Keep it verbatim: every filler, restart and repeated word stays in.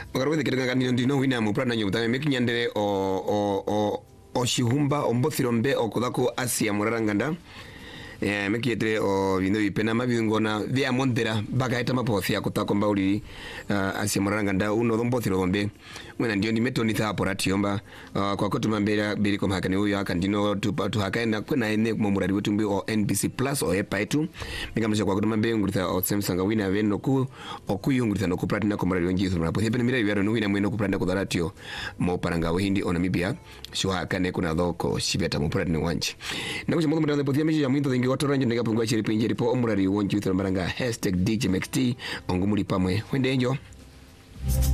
Ogarwe kiranga kanino ndino wina mu plana nyuta mekinyandere o o o o shihumba ombothirombe okudako Asia muraranganda. Eh mekiyetre o bino bipena mabingona vya mondera bagaita mapothia kutakomba uli uh, Asia muraranganda uno dombothirombe wena ndio ndimetoni tha poratiomba uh, kwa kutuma mbera bili kwa hakane huyo akandino tuhakaenda kwena ene kwa murari wetu mbi o N B C Plus o epa etu mekamlisha kwa kutuma mbera ngurita o Samsung wina veno ku okuyu ngurita no kuplatina kwa murari wengi thumra po hepene mira yaro no wina mweno kuplatina kwa dharatio mo paranga hindi o Namibia sho hakane kuna dhoko shibeta mo platina wanchi na kuja mwanzo mwanzo pothia meji ya mwinto thingi watoranjo ndega pungwa chiri pinjiri po omurari wengi thumra maranga hashtag D J M X T ongumuli pamwe wende enjo.